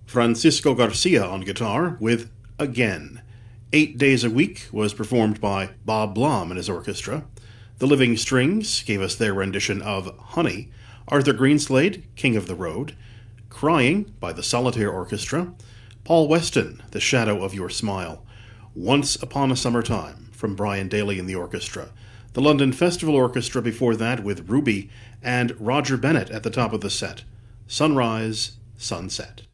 Francisco Garcia on guitar with Again. 8 Days a Week was performed by Bob Blom and his orchestra. The Living Strings gave us their rendition of Honey. Arthur Greenslade, King of the Road. Crying by the Solitaire Orchestra. Paul Weston, The Shadow of Your Smile. Once Upon a Summer Time from Brian Daly and the orchestra. The London Festival Orchestra before that with Ruby, and Roger Bennett at the top of the set. Sunrise, Sunset.